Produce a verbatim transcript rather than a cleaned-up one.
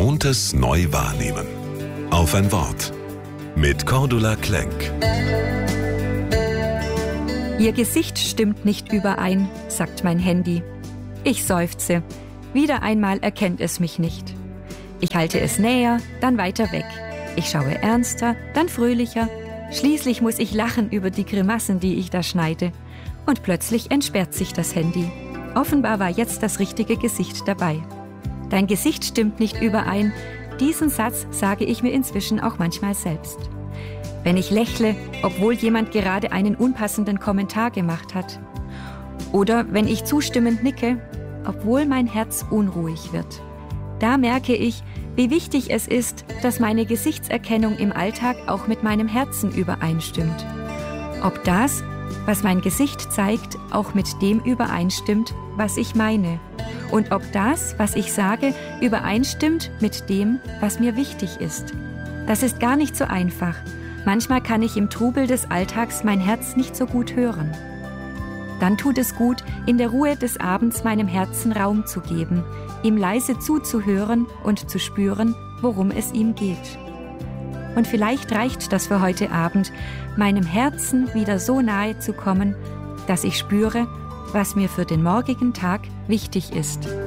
Gewohntes neu wahrnehmen. Auf ein Wort. Mit Cordula Klenk. Ihr Gesicht stimmt nicht überein, sagt mein Handy. Ich seufze. Wieder einmal erkennt es mich nicht. Ich halte es näher, dann weiter weg. Ich schaue ernster, dann fröhlicher. Schließlich muss ich lachen über die Grimassen, die ich da schneide. Und plötzlich entsperrt sich das Handy. Offenbar war jetzt das richtige Gesicht dabei. Dein Gesicht stimmt nicht überein. Diesen Satz sage ich mir inzwischen auch manchmal selbst. Wenn ich lächle, obwohl jemand gerade einen unpassenden Kommentar gemacht hat. Oder wenn ich zustimmend nicke, obwohl mein Herz unruhig wird. Da merke ich, wie wichtig es ist, dass meine Gesichtserkennung im Alltag auch mit meinem Herzen übereinstimmt. Ob das, was mein Gesicht zeigt, auch mit dem übereinstimmt, was ich meine. Und ob das, was ich sage, übereinstimmt mit dem, was mir wichtig ist. Das ist gar nicht so einfach. Manchmal kann ich im Trubel des Alltags mein Herz nicht so gut hören. Dann tut es gut, in der Ruhe des Abends meinem Herzen Raum zu geben, ihm leise zuzuhören und zu spüren, worum es ihm geht. Und vielleicht reicht das für heute Abend, meinem Herzen wieder so nahe zu kommen, dass ich spüre, was mir für den morgigen Tag wichtig ist.